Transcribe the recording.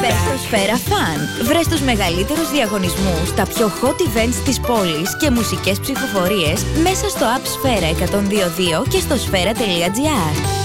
Σφαίρα. Στο Σφαίρα Fun. Βρες τους μεγαλύτερους διαγωνισμούς, τα πιο hot events της πόλης και μουσικές ψηφοφορίες μέσα στο app Σφαίρα 102.2 και στο σφαίρα.gr.